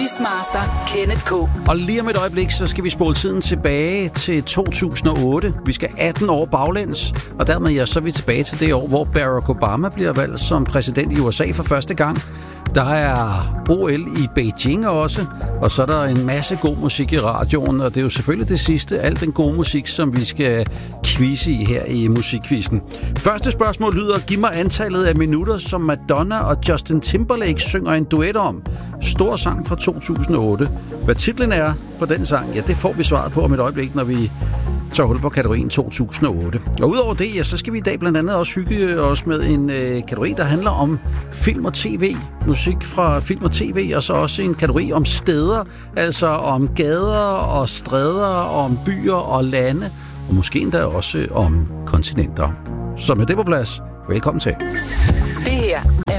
Quizmaster Kenneth K. Og lige om et øjeblik, så skal vi spole tiden tilbage til 2008. Vi skal 18 år baglæns, og dermed så er vi tilbage til det år, hvor Barack Obama bliver valgt som præsident i USA for første gang. Der er OL i Beijing også, og så er der en masse god musik i radioen, og det er jo selvfølgelig det sidste, al den gode musik, som vi skal quizze i her i Musikquizzen. Første spørgsmål lyder: giv mig antallet af minutter, som Madonna og Justin Timberlake synger en duet om. Stor sang fra 2008. Hvad titlen er på den sang, ja, det får vi svaret på om et øjeblik, når vi tager hul på kategorien 2008. Og udover det, ja, så skal vi i dag blandt andet også hygge os med en kategori, der handler om film og tv. Musik fra film og tv, og så også en kategori om steder, altså om gader og stræder, om byer og lande, og måske endda også om kontinenter. Så med det på plads, velkommen til. Det her